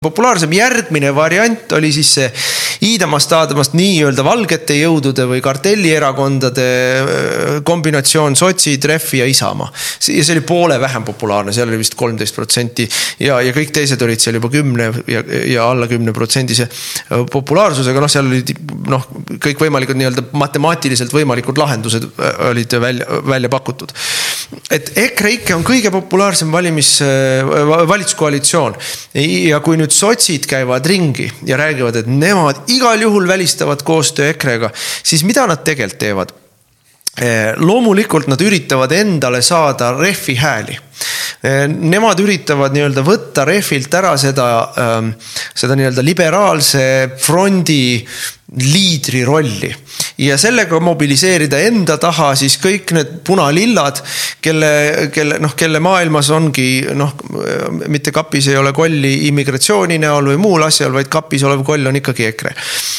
populaarsem järgmine variant oli siis see Iidamast Aadamast nii-öelda valgete jõudude või kartellierakondade kombinatsioon sotsid, Refi ja Isamaa. Ja see oli poole vähem populaarne, seal oli vist 13% ja kõik teised olid seal juba 10 ja alla 10% populaarsusega. Seal olid kõik võimalikud nii-öelda matemaatiliselt võimalikud lahendused olid välja pakutud. Et EKREIKE on kõige populaarsem valitsuskoalitsioon ja kui nüüd sotsid käivad ringi ja räägivad, et nemad igal juhul välistavad koostöö EKRE-ga, siis mida nad tegelikult teevad? Loomulikult nad üritavad endale saada Refi hääli. Nemad üritavad nii-öelda võtta Refilt ära seda nii-öelda liberaalse frondi liidri rolli ja sellega mobiliseerida enda taha siis kõik need punalillad, kelle maailmas ongi, mitte kapis ei ole kolli immigratsiooni näol või muul asjal, vaid kapis olev koll on ikkagi EKRE.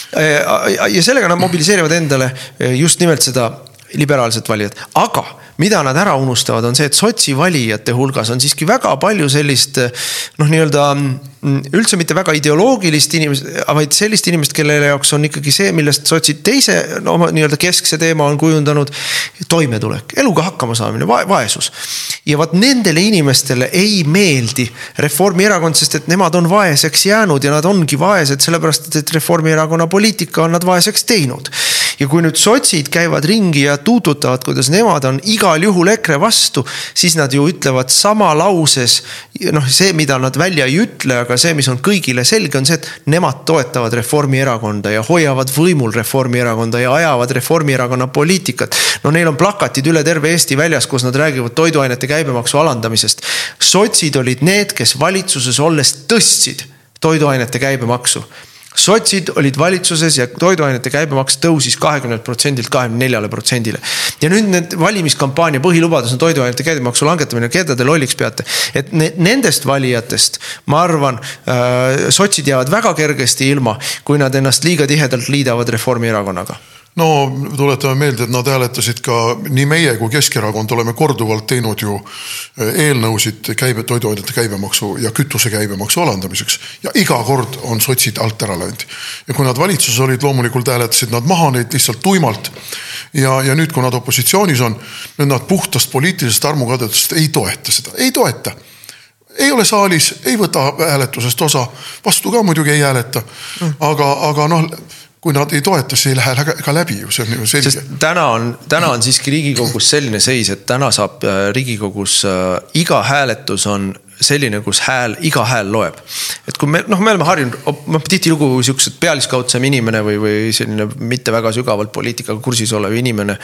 Ja sellega nad mobiliseerivad endale just nimelt seda liberaalset valijat. Aga mida nad ära unustavad on see, et sotsi valijate hulgas on siiski väga palju sellist nii-öelda üldse mitte väga ideoloogilist inimest, vaid sellist inimest, kellele jaoks on ikkagi see, millest sotsid teise nii-öelda keskse teema on kujundanud toimetulek, eluga hakkama saamine, vaesus. Ja vaat nendele inimestele ei meeldi Reformierakond, sest et nemad on vaeseks jäänud ja nad ongi vaesed, sellepärast et Reformierakonna poliitika on nad vaeseks teinud. Ja kui nüüd sotsid käivad ringi ja tuututavad, kuidas nemad on igal juhul EKRE vastu, siis nad ju ütlevad sama lauses, see, mida nad välja ei ütle, aga see, mis on kõigile selge, on see, et nemad toetavad Reformierakonda ja hoiavad võimul Reformierakonda ja ajavad Reformierakonna poliitikat. Neil on plakatid üle terve Eesti väljas, kus nad räägivad toiduainete käibemaksu alandamisest. Sotsid olid need, kes valitsuses olles tõstsid toiduainete käibemaksu. Sotsid olid valitsuses ja toiduainete käibemaks tõusis 20%-lt 24%-le. Ja nüüd need valimiskampaania põhilubadus on toiduainete käibemaksu langetamine, keda te lolliks peate. Et nendest valijatest, ma arvan, sotsid jäävad väga kergesti ilma, kui nad ennast liiga tihedalt liidavad Reformierakonnaga. Tuletame meelde, et nad hääletasid ka nii meie kui Keskerakond oleme korduvalt teinud ju eelnõusid toiduainete käibemaksu ja kütuse käibemaksu alandamiseks ja iga kord on sotsid alt ära läinud. Ja kui nad valitsuses olid, loomulikult hääletasid nad maha neid lihtsalt tuimalt ja nüüd, kui nad opositsioonis on, nüüd nad puhtast poliitilisest armukadetust ei toeta seda, ei toeta. Ei ole saalis, ei võta hääletusest osa, vastu ka muidugi ei hääleta, aga kui nad ei toeta, see ei lähe ka läbi ju, see on ju selge. Sest täna on siiski Riigikogus selline seis, et täna saab Riigikogus iga hääletus on selline, kus iga hääl loeb. Et kui me oleme harjunud, tihtilugu siuksed pealiskaudsem inimene või selline mitte väga sügavalt poliitikaga kursis olev inimene,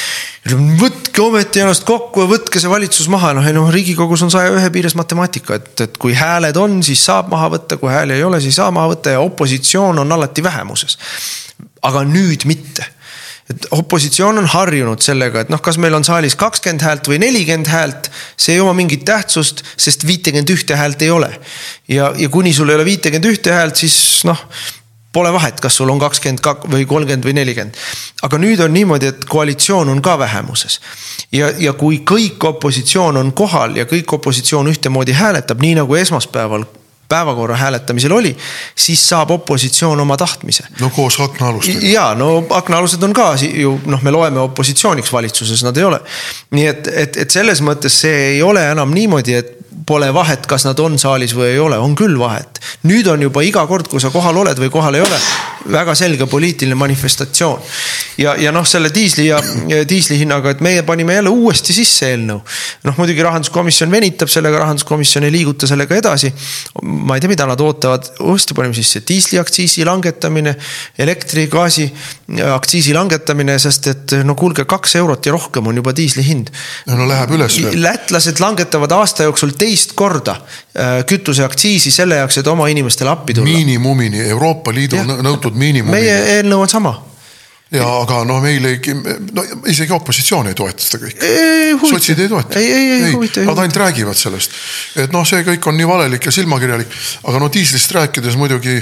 võtke ometi ennast kokku ja võtke see valitsus maha. Riigikogus on 101 piires matemaatika, et kui hääled on, siis saab maha võtta, kui hääli ei ole, siis saab maha võtta ja opositsioon on alati vähemuses. Aga nüüd mitte. Et opositsioon on harjunud sellega, et kas meil on saalis 20 häält või 40 häält, see ei oma mingit tähtsust, sest 51 häält ei ole. Ja kuni sul ei ole 51 häält, siis pole vahet, kas sul on 20 või 30 või 40. Aga nüüd on niimoodi, et koalitsioon on ka vähemuses. Ja kui kõik opositsioon on kohal ja kõik opositsioon ühtemoodi hääletab, nii nagu esmaspäeval päevakorra hääletamisel oli, siis saab opositsioon oma tahtmise. Koos aknaalustega. Ja, aknaalused on ka ju, me loeme opositsiooniks valitsuses, nad ei ole. Nii et selles mõttes see ei ole enam niimoodi, et pole vahet, kas nad on saalis või ei ole, on küll vahet. Nüüd on juba iga kord, kui sa kohal oled või kohal ei ole, väga selge poliitiline manifestatsioon. Ja selle diisli hinnaga, et meie panime jälle uuesti sisse eelnõu. Muidugi rahanduskomisjon venitab sellega, rahanduskomisjon ei liiguta sellega edasi. Ma ei tea, mida nad ootavad, uuesti panime sisse diisli aktsiisi langetamine, elektri, gaasi aktsiisi langetamine, sest et kuulge, 2 eurot ja rohkem on juba diisli hind. Läheb üles. Lätlased langetavad aasta jooksul teist korda kütuse aktsiisi selle jaoks, et oma inimestele appi tulla. Miinimumini, Euroopa Liidu nõutud miinimumini. Meie eelnõu on sama. Ja aga meile isegi opositsioon ei toeta seda kõik. Sotsid ei toeta. Nad ainult räägivad sellest. Et see kõik on nii valelik ja silmakirjalik. Aga diislist rääkides muidugi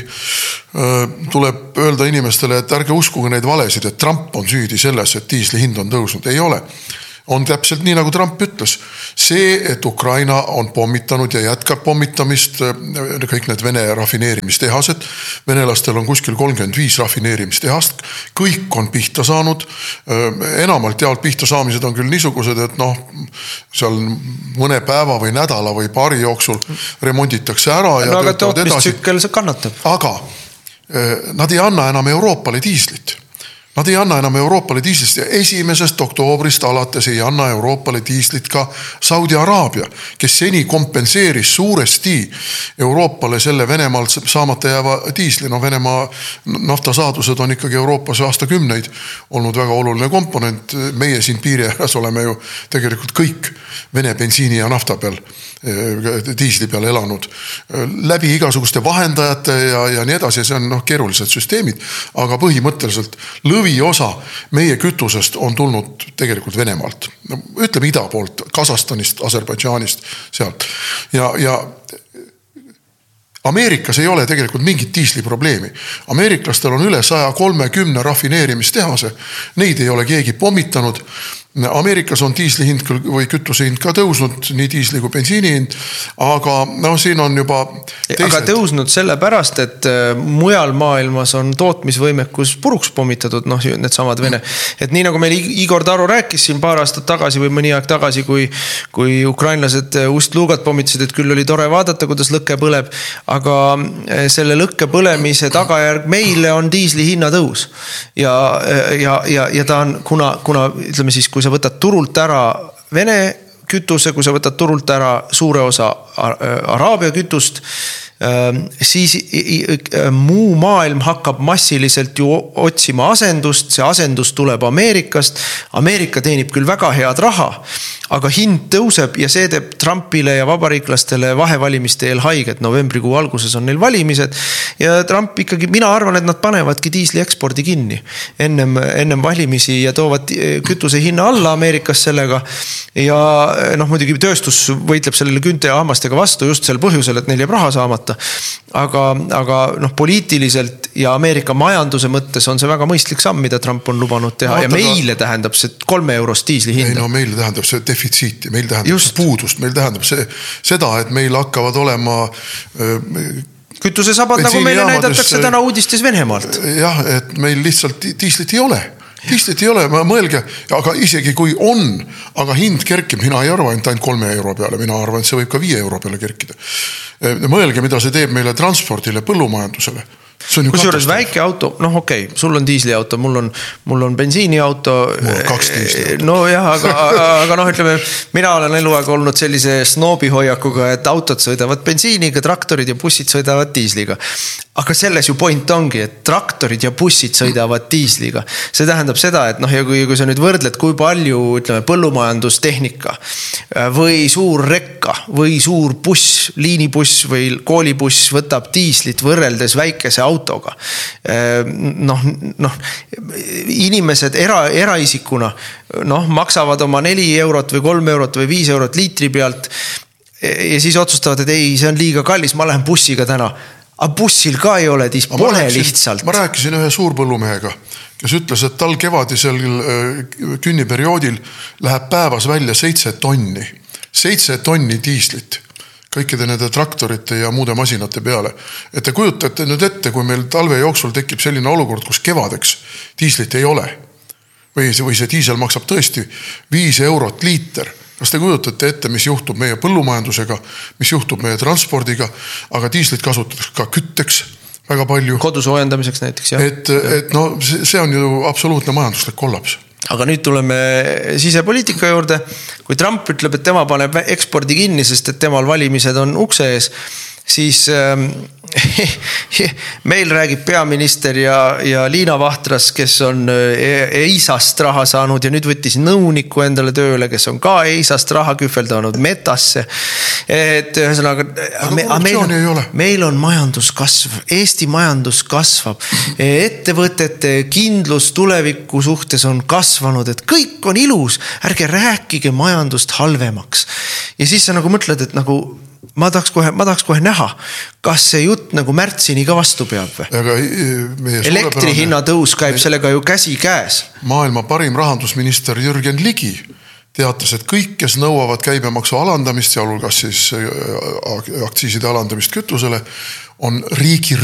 tuleb öelda inimestele, et ärge uskuge neid valesid, et Trump on süüdi selles, et diisli hind on tõusnud. Ei ole. on täpselt nii, nagu Trump ütles. See, et Ukraina on pommitanud ja jätkab pommitamist, kõik need Vene rafineerimistehased, venelastel on kuskil 35 rafineerimistehast, kõik on pihta saanud, enamalt jaolt pihta saamised on küll niisugused, et noh, seal mõne päeva või nädala või paari jooksul remonditakse ära ja aga tootmistsükkel see kannatab. Aga nad ei anna enam Euroopale diislit. Nad ei anna enam Euroopale diislist ja 1. oktoobrist alates ei anna Euroopale diislit ka Saudi Araabia, kes seni kompenseeris suuresti Euroopale selle Venemaalt saamata jääva diisli. No Venemaa naftasaadused on ikkagi Euroopas aastakümneid olnud väga oluline komponent. Meie siin piiri ääres oleme ju tegelikult kõik Vene bensiini ja nafta peal, diisli peal elanud. Läbi igasuguste vahendajate ja nii edasi, see on keerulised süsteemid, aga põhimõtteliselt lõviosa meie kütusest on tulnud tegelikult Venemaalt. Ütleme ida poolt, Kasahstanist, Aserbaidžaanist, sealt. Ja Ameerikas ei ole tegelikult mingit diisli probleemi. Ameeriklastel on üle 130 rafineerimistehase, neid ei ole keegi pommitanud. Ameerikas on diisli hind või kütuse hind ka tõusnud, nii diisli kui bensiini hind, aga no siin on juba teised. Aga tõusnud sellepärast, et mujal maailmas on tootmisvõimekus puruks pommitatud, need samad Vene. Et nii nagu meil Igor Taro rääkis siin paar aastat tagasi või mõni aeg tagasi, kui ukrainlased Ust-Lugat pommitasid, et küll oli tore vaadata, kuidas lõkke põleb, aga selle lõkke põlemise tagajärg meile on diisli hinnatõus. Ja ta on, kuna ütleme siis, kui sa võtad turult ära Vene kütuse, kui sa võtad turult ära suure osa Araabia kütust, siis muu maailm hakkab massiliselt ju otsima asendust, see asendus tuleb Ameerikast, Ameerika teenib küll väga head raha, aga hind tõuseb ja see teeb Trumpile ja vabariiklastele vahevalimiste eel haiget. Novembrikuu alguses on neil valimised ja Trump ikkagi, mina arvan, et nad panevadki diisli ekspordi kinni ennem valimisi ja toovad kütuse hinna alla Ameerikas sellega ja muidugi tööstus võitleb sellele künte ja hammastega vastu just sel põhjusel, et neil jääb raha saamata. Aga poliitiliselt ja Ameerika majanduse mõttes on see väga mõistlik samm, mida Trump on lubanud teha ja meile tähendab see 3 eurost diisli hinda. Ei, meile tähendab see defitsiiti, meil tähendab see puudust, meil tähendab seda, et meil hakkavad olema kütusesabad, nagu meile näidatakse täna uudistes Venemaalt. Jah, et meil lihtsalt diislit ei ole. Diislit ei ole, mõelge, aga isegi kui on, aga hind kerkib, mina ei arva ainult 3 euro peale, mina arvan, et see võib ka 5 euro peale kerkida. Mõelge, mida see teeb meile transpordile, põllumajandusele. Kusjuures väike auto, okei, sul on diisliauto, mul on bensiiniauto. Mul on 2 diisliauto. No jah, aga ütleme, mina olen eluaeg olnud sellise snoobi hoiakuga, et autod sõidavad bensiiniga, traktorid ja bussid sõidavad diisliga. Aga selles ju point ongi, et traktorid ja bussid sõidavad diisliga. See tähendab seda, et ja kui sa nüüd võrdled, kui palju, ütleme, põllumajandustehnika või suur rekka või suur buss, liinibuss või koolibuss võtab diislit võrreldes väikese autoga. Inimesed eraisikuna maksavad oma 4 eurot või 3 eurot või 5 eurot liitri pealt ja siis otsustavad, et ei, see on liiga kallis, ma lähen bussiga täna. Aga bussil ka ei ole, tiis pole lihtsalt. Ma rääkisin ühe suurpõllumehega, kes ütles, et tal kevadisel künniperioodil läheb päevas välja 7 tonni. 7 tonni diislit kõikide nende traktorite ja muude masinate peale. Et te kujutate nüüd ette, kui meil talve jooksul tekib selline olukord, kus kevadeks diislit ei ole. Või see diisel maksab tõesti 5 eurot liiter. Kas te kujutate ette, mis juhtub meie põllumajandusega, mis juhtub meie transpordiga, aga diislit kasutatakse ka kütteks väga palju. Kodusoojendamiseks näiteks, jah. Et see on ju absoluutne majanduslik kollaps. Aga nüüd tuleme sisepoliitika juurde. Kui Trump ütleb, et tema paneb ekspordi kinni, sest et temal valimised on ukse ees, siis meil räägib peaminister ja Liina Vahtras, kes on EISast raha saanud ja nüüd võttis nõuniku endale tööle, kes on ka EISast raha kühveldanud Metasse. Et ühesõnaga, meil on majanduskasv, Eesti majandus kasvab, ettevõtete kindlus tuleviku suhtes on kasvanud, et kõik on ilus, ärge rääkige majandust halvemaks. Ja siis sa nagu mõtled, et nagu ma tahaks kohe näha, kas see jutt nagu märtsini ka vastu peab või? Elektri hinna tõus käib sellega ju käsi käes. Maailma parim rahandusminister Jürgen Ligi teatas, et kõik, kes nõuavad käibemaksu alandamist, sealhulgas siis aktsiiside alandamist kütusele, on riigi